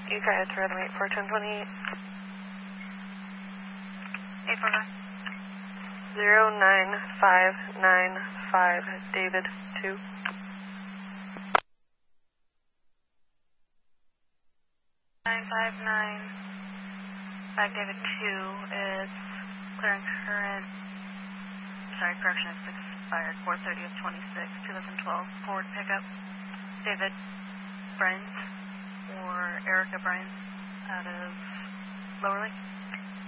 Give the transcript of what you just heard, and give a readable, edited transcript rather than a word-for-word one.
You guys are at 41028. 849. 09595, David 2. 959, David 2 is clearing current, sorry, correction, it's expired, 430 of 26, 2012, Ford pickup, David Brines, or Erica Brines, out of Lower Lake.